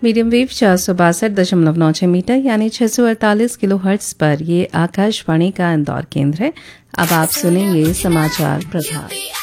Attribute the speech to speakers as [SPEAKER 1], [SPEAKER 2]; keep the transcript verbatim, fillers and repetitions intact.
[SPEAKER 1] Medium wave चार सौ बासठ दशमलव नौ छह मीटर यानी छह सौ अड़तालीस किलो हर्ट्ज पर ये आकाशवाणी का इंदौर केंद्र है। अब आप सुनेंगे समाचार प्रभात।